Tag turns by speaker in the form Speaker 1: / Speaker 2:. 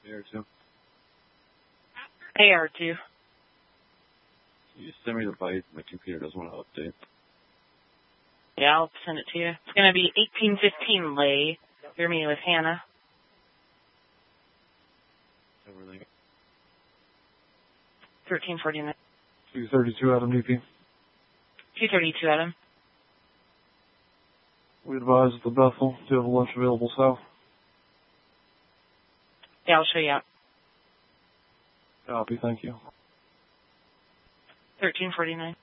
Speaker 1: AR2.
Speaker 2: AR2.
Speaker 1: Can you send me the bite? My computer doesn't want to update.
Speaker 2: Yeah, I'll send it to you. It's going to be 1815 Lay. You're meeting with Hannah.
Speaker 1: Everything.
Speaker 2: 1349.
Speaker 3: 232 Adam DP.
Speaker 2: 232 Adam.
Speaker 3: We advise at the Bethel. Do you have a lunch available south?
Speaker 2: Yeah, I'll show you out.
Speaker 3: Copy, thank you.
Speaker 2: 1349.